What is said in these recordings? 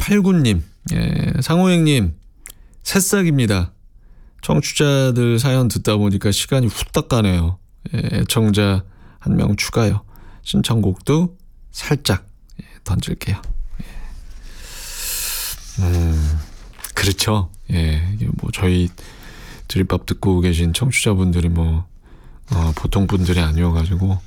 7889님, 예, 상호행님, 새싹입니다. 청취자들 사연 듣다 보니까 시간이 후딱 가네요. 예, 애청자 한 명 추가요. 신청곡도 살짝 던질게요. 그렇죠. 예, 뭐 저희 드립밥 듣고 계신 청취자분들이 뭐 보통 분들이 아니어가지고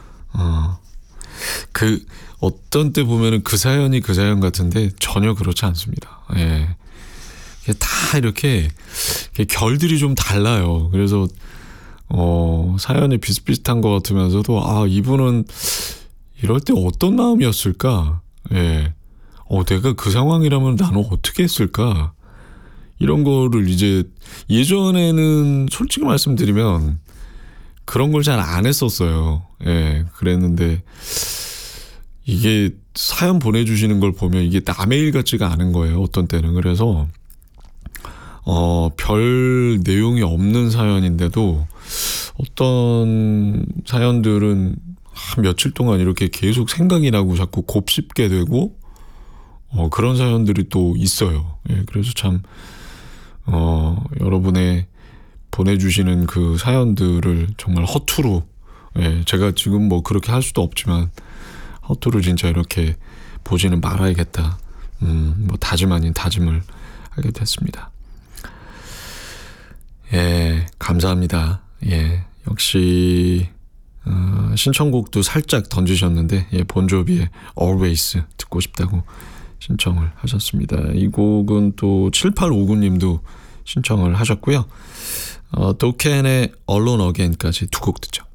그 어떤 때 보면은 그 사연이 그 사연 같은데 전혀 그렇지 않습니다. 예, 다 이렇게 결들이 좀 달라요. 그래서 사연이 비슷비슷한 것 같으면서도 이분은 이럴 때 어떤 마음이었을까? 예. 내가 그 상황이라면 나는 어떻게 했을까? 이런 거를 이제 예전에는 솔직히 말씀드리면 그런 걸 잘 안 했었어요. 예. 그랬는데 이게 사연 보내주시는 걸 보면 이게 남의 일 같지가 않은 거예요. 어떤 때는. 그래서 별 내용이 없는 사연인데도 어떤 사연들은 며칠 동안 이렇게 계속 생각이 나고 자꾸 곱씹게 되고 그런 사연들이 또 있어요. 예, 그래서 참 여러분의 보내주시는 그 사연들을 정말 허투루, 예, 제가 지금 뭐 그렇게 할 수도 없지만 허투루 진짜 이렇게 보지는 말아야겠다. 뭐 다짐 아닌 다짐을 하게 됐습니다. 예, 감사합니다. 예, 역시 신청곡도 살짝 던지셨는데, 예, 본조비의 Always 듣고 싶다고 신청을 하셨습니다. 이 곡은 또 7859님도 신청을 하셨고요. 도켄의 Alone Again까지 두 곡 듣죠.